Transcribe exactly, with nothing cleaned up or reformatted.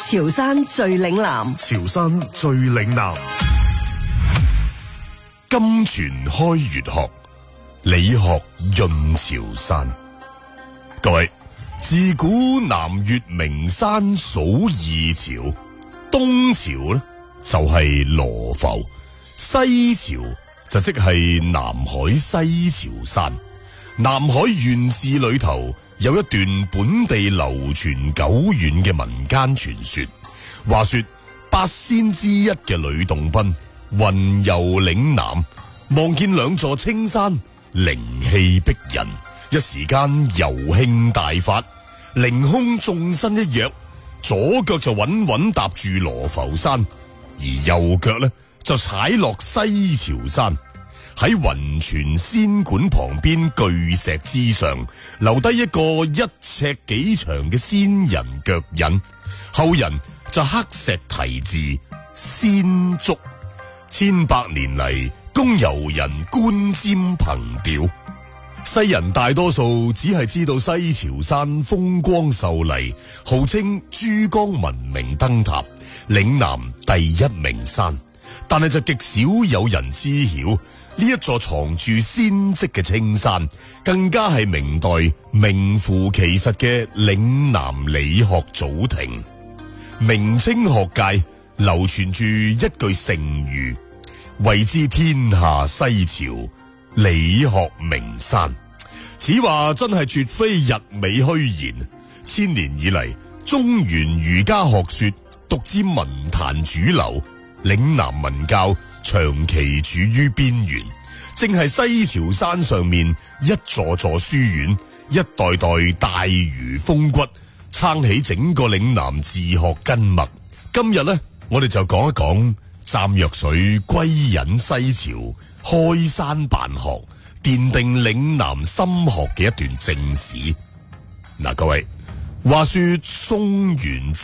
潮汕最嶺南， 潮汕最嶺南。金泉開粵學，理學潤潮汕。各位，自古南粵名山數二潮，東潮呢就係羅浮，西潮就即係南海西潮汕。南海縣志裏頭有一段本地流傳久遠嘅民間傳說，話說八仙之一嘅呂洞賓雲遊嶺南，望見兩座青山靈氣逼人，一時間遊興大發，凌空縱身一躍，左腳就穩穩踏住羅浮山，而右腳呢就踩落西潮山。喺雲泉仙館旁邊巨石之上，留低一個一尺幾長嘅仙人腳印，後人就刻石題字仙足，千百年嚟供遊人觀瞻憑吊。世人大多數只係知道西潮山風光秀麗，號稱珠江文明燈塔，嶺南第一名山，但係就極少有人知曉呢一座藏住仙跡嘅青山，更加係明代名副其實嘅嶺南理學祖庭。明清學界流傳住一句成語，謂之天下西潮，理學名山。此話真係絕非日美虛言。千年以嚟，中原儒家學說獨至文壇主流，嶺南文教長期處於邊緣，正係西潮山上面一座座書院，一代代大儒風骨，撐起整個嶺南自學根脈。今日呢，我哋就講一講湛若水歸隱西潮，開山辦學，奠定嶺南心學嘅一段正史。嗱，各位，話說宋元